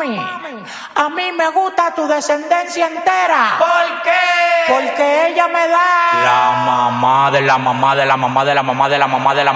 Mami, a mí me gusta tu descendencia entera. ¿Por qué? Porque ella me da La mamá de la mamá de la mamá de la mamá de la mamá de la